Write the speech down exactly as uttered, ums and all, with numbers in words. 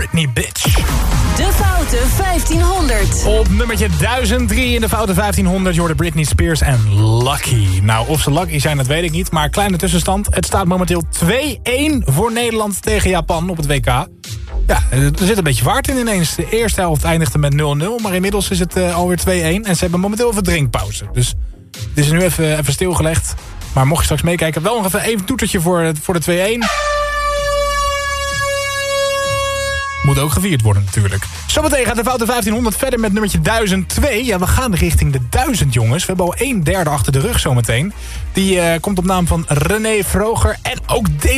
Britney Bitch. De Foute vijftienhonderd. Op nummertje duizend drie in de Foute vijftienhonderd... je hoorde Britney Spears en Lucky. Nou, of ze lucky zijn, dat weet ik niet. Maar kleine tussenstand. Het staat momenteel twee-één voor Nederland tegen Japan op het W K. Ja, er zit een beetje vaart in ineens. De eerste helft eindigde met nul nul. Maar inmiddels is het uh, alweer twee-één. En ze hebben momenteel even drinkpauze. Dus het is nu even, even stilgelegd. Maar mocht je straks meekijken, wel nog even even toetertje voor, voor de twee-één. Moet ook gevierd worden natuurlijk. Zometeen gaat de Foute vijftienhonderd verder met nummertje duizend twee. Ja, we gaan richting de duizend, jongens. We hebben al een derde achter de rug zometeen. Die uh, komt op naam van René Vroger. En ook deze